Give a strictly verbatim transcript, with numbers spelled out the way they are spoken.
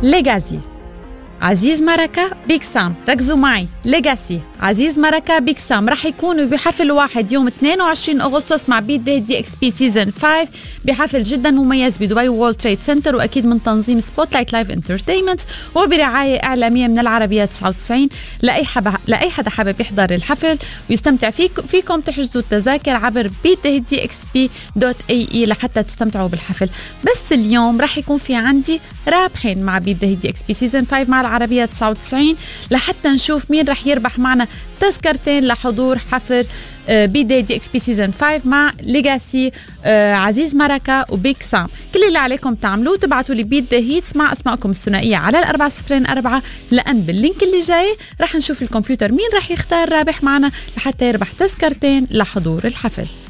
ليجاسي. عزيز ماركا بيك سام، ركزوا معي. ليجاسي عزيز ماركا بيك سام رح يكونوا بحفل واحد يوم اثنين وعشرين أغسطس مع بيت دي اكس بي سيزن خمسة بحفل جدا مميز بدبي وول تريد سنتر، واكيد من تنظيم سبوت لايت لايف انترتينمنت وبرعايه اعلاميه من العربيه تسعة وتسعين. لاي حدا لاي حدا حابب يحضر الحفل ويستمتع فيك فيكم تحجزوا التذاكر عبر بيت دي اكس بي دوت اي اي لحتى تستمتعوا بالحفل. بس اليوم رح يكون في عندي رابحين مع بيت دي اكس بي سيزن خمسة مع العربيه تسعة وتسعين لحتى نشوف مين رح يربح معنا تذكرتين لحضور حفل بي دي دي اكس بي سيزن خمسة مع ليجاسي، عزيز ماركا وبيك سام. كل اللي عليكم تعملوه تبعتوا لي بيت ذا هيتس مع اسمائكم الثنائيه على الأربعة صفرين أربعة، لأن باللينك اللي جاي رح نشوف الكمبيوتر مين رح يختار رابح معنا لحتى يربح تذكرتين لحضور الحفل.